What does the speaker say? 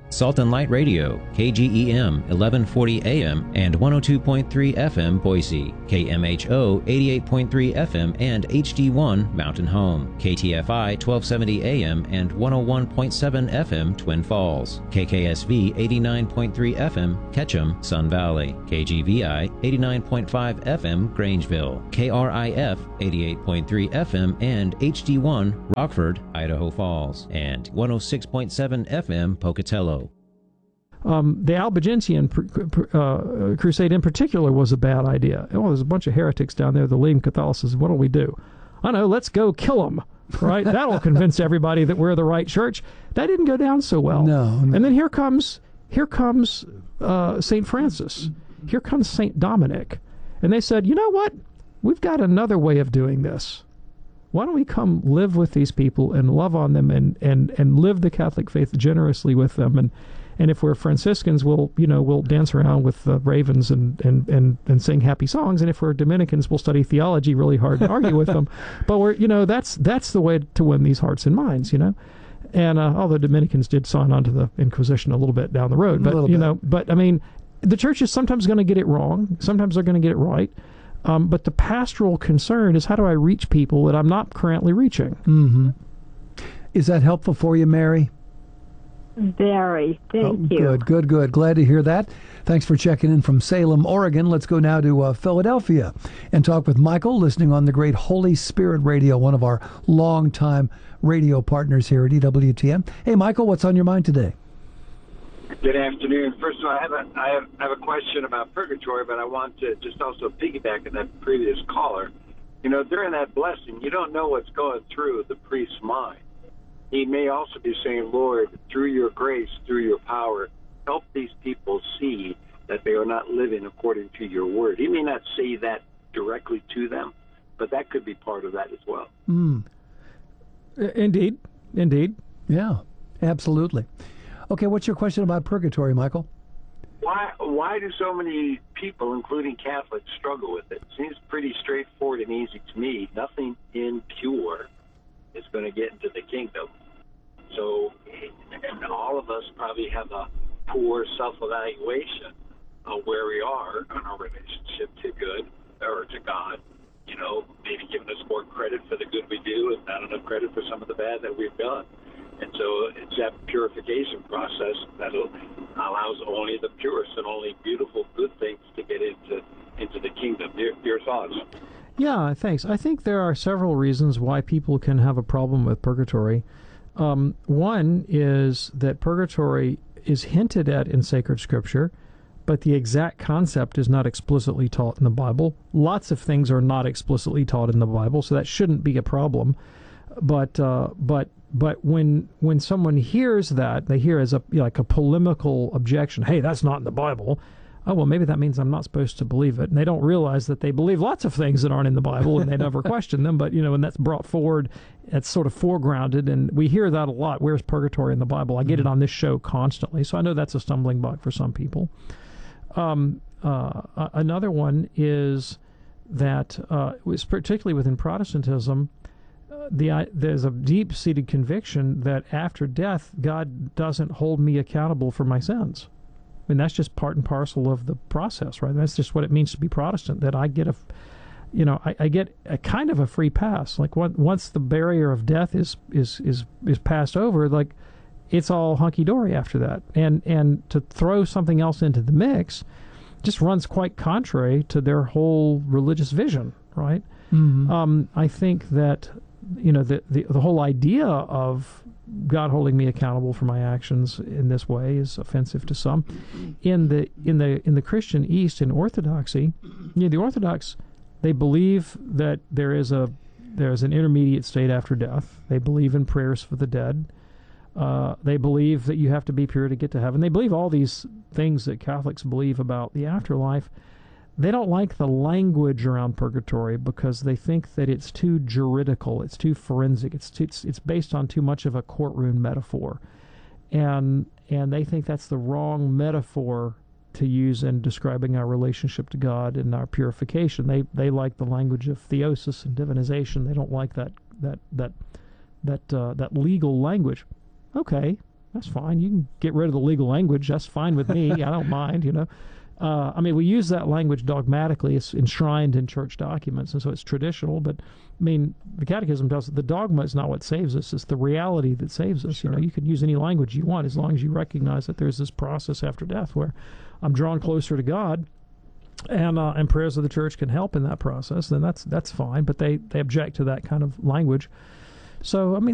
Salt and Light Radio, KGEM 1140 AM and 102.3 FM Boise, KMHO 88.3 FM and HD1 Mountain Home, KTFI 1270 AM and 101.7 FM Twin Falls, KKSV 89.3 FM Ketchum, Sun Valley, KGVI 89.5 FM Grangeville, KRIF 88.3 FM and HD1 Rockford, Idaho Falls, and 106.7 FM Pocatello. The Albigensian crusade in particular was a bad idea. Oh, there's a bunch of heretics down there that believe in Catholicism. What do we do? I know, let's go kill them, right? That'll convince everybody that we're the right church. That didn't go down so well. No. And then here comes St. Francis. Here comes St. Dominic. And they said, you know what? We've got another way of doing this. Why don't we come live with these people and love on them and live the Catholic faith generously with them? And if we're Franciscans, we'll dance around with the ravens and sing happy songs. And if we're Dominicans, we'll study theology really hard and argue with them. But that's the way to win these hearts and minds, And although Dominicans did sign on to the Inquisition a little bit down the road, but I mean, the church is sometimes going to get it wrong. Sometimes they're going to get it right. But the pastoral concern is, how do I reach people that I'm not currently reaching? Mm-hmm. Is that helpful for you, Mary? Very. Thank you. Good. Glad to hear that. Thanks for checking in from Salem, Oregon. Let's go now to Philadelphia and talk with Michael, listening on the great Holy Spirit Radio, one of our longtime radio partners here at EWTN. Hey, Michael, what's on your mind today? Good afternoon. First of all, I have a question about purgatory, but I want to just also piggyback on that previous caller. During that blessing, you don't know what's going through the priest's mind. He may also be saying, Lord, through your grace, through your power, help these people see that they are not living according to your word. He may not say that directly to them, but that could be part of that as well. Indeed. Yeah, absolutely. Okay, what's your question about purgatory, Michael? Why do so many people, including Catholics, struggle with it? It seems pretty straightforward and easy to me. Nothing impure is going to get into the kingdom. So, and all of us probably have a poor self-evaluation of where we are in our relationship to good or to God. Maybe giving us more credit for the good we do and not enough credit for some of the bad that we've done. And so it's that purification process that allows only the purest and only beautiful, good things to get into the kingdom. Your thoughts? Yeah, thanks. I think there are several reasons why people can have a problem with purgatory. One is that purgatory is hinted at in sacred scripture, but the exact concept is not explicitly taught in the Bible. Lots of things are not explicitly taught in the Bible, so that shouldn't be a problem. But when someone hears that, they hear as a polemical objection, hey, that's not in the Bible. Oh, well, maybe that means I'm not supposed to believe it. And they don't realize that they believe lots of things that aren't in the Bible, and they never question them. But, when that's brought forward, it's sort of foregrounded, and we hear that a lot. Where's purgatory in the Bible? I get it on this show constantly, so I know that's a stumbling block for some people. Another one is that, particularly within Protestantism, there's a deep-seated conviction that after death, God doesn't hold me accountable for my sins. I mean, that's just part and parcel of the process, right? That's just what it means to be Protestant, that I get I get a kind of a free pass. Like once the barrier of death is passed over, like it's all hunky-dory after that. And to throw something else into the mix just runs quite contrary to their whole religious vision, right? Mm-hmm. I think that the whole idea of God holding me accountable for my actions in this way is offensive to some. In the Christian East, in Orthodoxy, the Orthodox, they believe that there is an intermediate state after death. They believe in prayers for the dead. They believe that you have to be pure to get to heaven. They believe all these things that Catholics believe about the afterlife. They don't like the language around purgatory because they think that it's too juridical, it's too forensic, it's based on too much of a courtroom metaphor, and they think that's the wrong metaphor to use in describing our relationship to God and our purification. They like the language of theosis and divinization. They don't like that legal language. Okay, That's fine. You can get rid of the legal language. That's fine with me. I don't mind, I mean, we use that language dogmatically. It's enshrined in church documents, and so it's traditional. But, I mean, the Catechism tells us the dogma is not what saves us. It's the reality that saves us. Sure. You can use any language you want as long as you recognize that there's this process after death where I'm drawn closer to God, and prayers of the church can help in that process. Then that's fine. But they object to that kind of language. So, I mean,